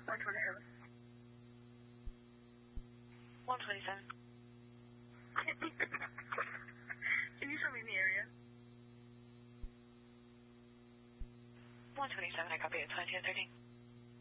127. 127. Can you show me the area? 127, I copy it. 2213.